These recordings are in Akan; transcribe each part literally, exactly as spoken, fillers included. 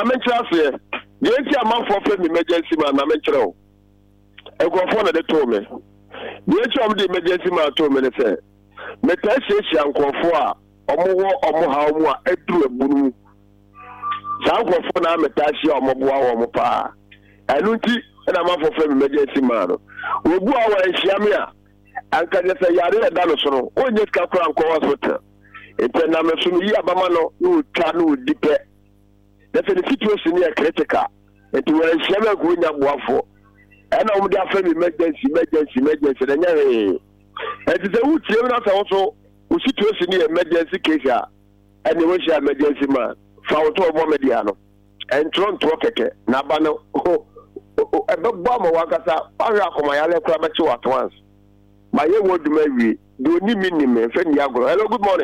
Mamma Chassie, the entire month for friend emergency man, Mamma Chro. I go for the told me. The entire of the emergency man told me, say, Metassia and Confoa, or more or more how more, I do a boom. Sound for now, Metassia or Moboa or Mopa. I don't think I'm for friend emergency man. We go away in Shamia. And can you say, Yari Danoso, or just come from hospital? It's a number of Yabamano, who can deep. That's the situation here critical. It will share going up one for. And I would have emergency, emergency, emergency. And it is a wood also who situation here emergency case. And the wish emergency man. Found to a Mediano. And Tron to a Nabano. Oh, a bomb of Wakasa, Paracomayale Cramacho at once. My young word maybe do need minimum and friend Yago. Hello, good morning.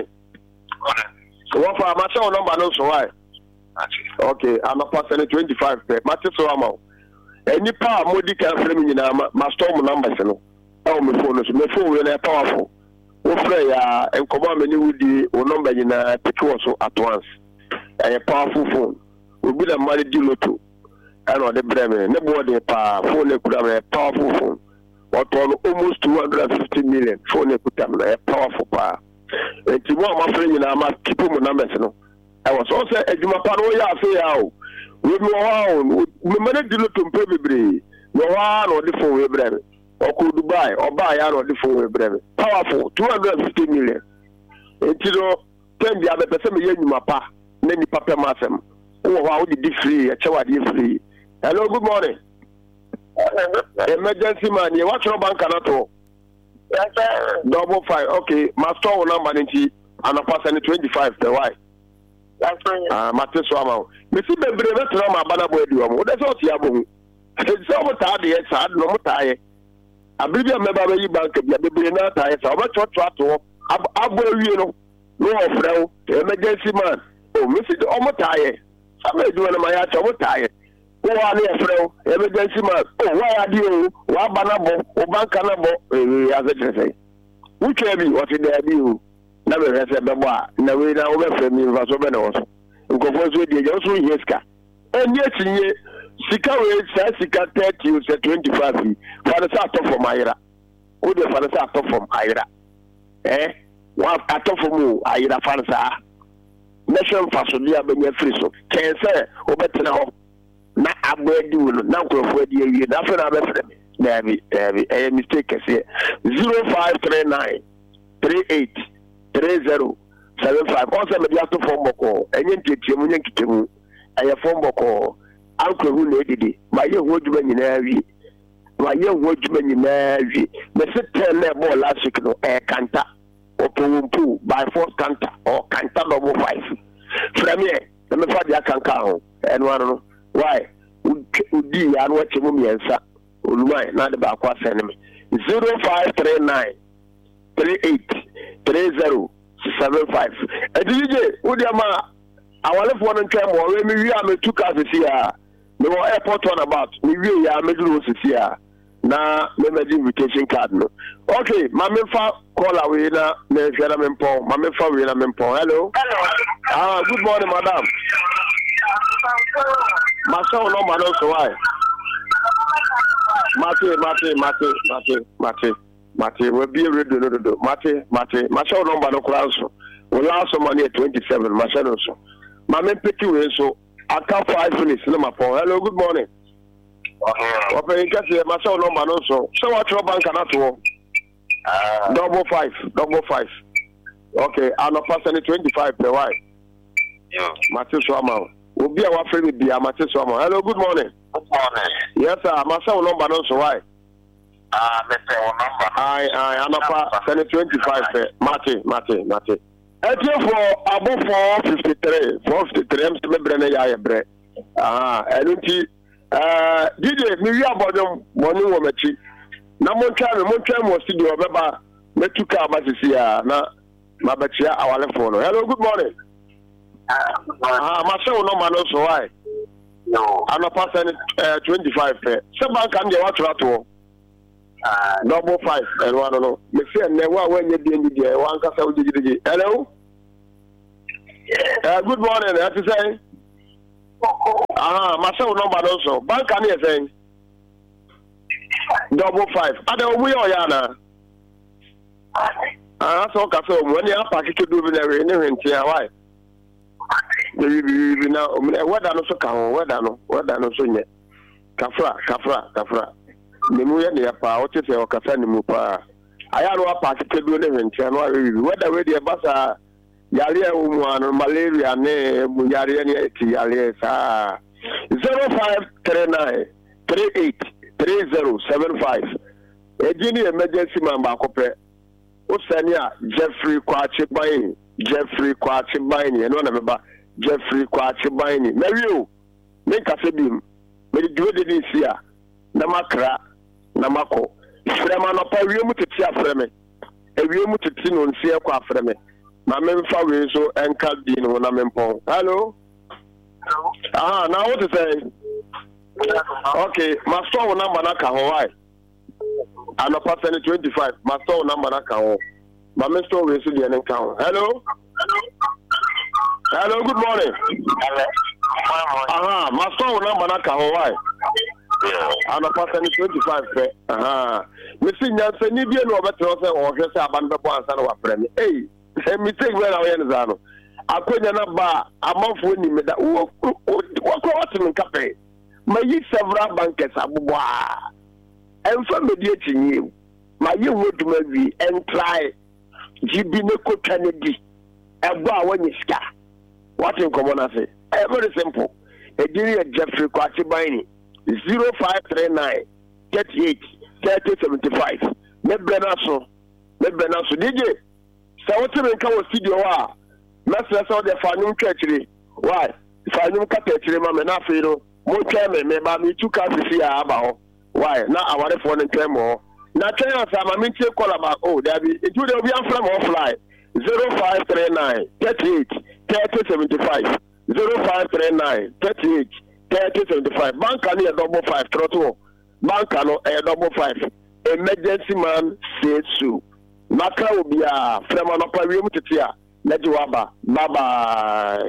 So what for a matter number no so why? Okay, I'm a person twenty-five. Matthew Soamo. Any power Modi can frame in my storm numbers. Oh, my phone is my phone when I powerful. Offer and command many would the number in a picture also at once. A powerful phone will be the money deal to. I know the Bremen, nobody power phone could have a powerful phone. What on almost two hundred fifty million phone could have a powerful power. And to one my friend, I must keep him numbers. I was also a Juma Paroya say how we know we managed to look to Pebble, no one or the phone we bread, or could buy or buy out of the phone we bread. Powerful, two hundred fifty million. And you know, ten the other person, Yamapa, many Papa Massam. Oh, how did you free? A child free. Hello, good morning. Emergency man, you watch your bank at all. Yes, sir. Double five, okay. My store number in T and a person twenty-five, the why. Ah, Matthew Swamo. Mister Bebre, that's not my banner boy. That's all Tiabu. It's all tired, yes, I no more tired. I believe a member of your bank, you're the not tired. So much what to I will, you know, no, Fro, emergency man. Oh, Mister Almost tired. I'm doing my ass, I'm tired. Go on here, Fro, emergency man. Oh, why are you? What banabo, or bank canabo, as I say. Who can be what in there do? Never has a baba, never now over me was over us. And go for the also Yeska. And yet, Sika says Sika thirty, you said twenty five. Father Sato from Ira. Who the Father Sato from Ira? Eh? One Ato from you, Ira Fansa. Nation Fasolia Benya Friso. Can say, Obet now. Na Abu, now go for the year. That's what I'm afraid. There be, there be a mistake. Zero five three nine three eight. Three zero seven five. Also, maybe after phone boko. Any teacher, any teacher, I have phone boko. Uncle who needed it. My young woodman in every. My young woodman in every. The certain level last week, no air canta or pumpu by four canta or canta double five. From here, let me find your cancan and one. Why would be and what you mean, sir? Ulumai, not the back was enemy. Zero five three nine three eight. Three zero seven five. A D J, would you ma? I want to one and time or maybe I may two cars here. No airport one about me. We are middle here. Now, maybe invitation card. No. Okay, my member call away now. Me share a member. My member we are member. Hello. Hello. Ah, good morning, madam. My son, no man, so why? Mate, mate, mate, mate, mate. Mate, we'll be ready to do. Mate, Mate, my show number no class. We last some money at twenty-seven, my shadow. So, my men pick you so I can't five minutes. No, my phone. Hello, good morning. Okay, you can see my show number no so. So, what your bank cannot do? Double five, double five. Okay, I'm a person twenty-five per why. Yeah, Matthew Swama. We'll be our friend with the Matthew Swama. Hello, good morning. Good morning. Yes, sir, my show number no so why. Ah, Mister Number. I, I, I'm a Senate twenty-five. Mate, Mate, Mate. Etienne for above four fifty-three, four fifty-three. I'm still bringing a bread. Ah, and it's uh, D J. Me about them morning woman. Na mon time, mon time was to do a member. Me two car buses here. Na, my betcha our phone. Hello, good morning. Ah, my show no man also why. No, I'm a person uh, twenty-five. Someone can get what to do. Uh, double five and one no. Me say never when you be there. One can say hello. Uh, good morning. What you say? Ah, my son number also. Bank can you say? Double five. I don't we are yana. Ah, so cafe when you are package to do with every anything here. Why? We now what I know so can what I know what I know so yet. Kafra, Kafra, Kafra. The Muya near power to say or Cafe Mupa. I have no package to do anything here. Whether we the bassa Yalia woman malaria ne Muyaria Yalia sa zero five three nine three eight three zero seven five. A junior emergency man back up. Osania Jeffrey Kwachi Baini, Jeffrey Kwachi Baini, and one remember Jeffrey Kwachi Baini. Mario, make a sebim, may do it this year. Namakra, Namako, Fremano Parium to Tia Freme, a room to Tin on Sia Qua Freme. My men Fawiso and Caldino on Amempon. Hello? Ah, now what to say? Okay, my store number Naka Hawaii. And a person twenty-five, my store number account. My store will see the account. Hello? Hello, good morning. Aha, my store number account. Why? And a person twenty-five. Aha. We see that the Nibian Robert Rosa or just abandoned one son of a friend. Hey, let me take where I am. I couldn't have a month winning me that what was in cafe. My several bankers are. And from mediating you, my you would maybe and try Jibineko Kennedy and go when you scar. What in common I say? Very simple. A dear Jeffrey Kwachibani zero five three nine thirty eight thirty seventy five. Nebenaso, Nebenaso, D J. So what's the come studio? Master saw the Fanum Church. Why? Fanum Cathetri, Mamma Nafiro, more chairman, maybe two cars here about. Why? Now I want to phone and tell more. Now tell us I'm a to call about oh there be it will be a from offline zero five three nine thirty eight thirty seventy five zero five three nine thirty eight thirty seventy five bank can a double five throttle bank can a double five emergency man says so. Maka will be a from an opera room to tear. Let you bye bye.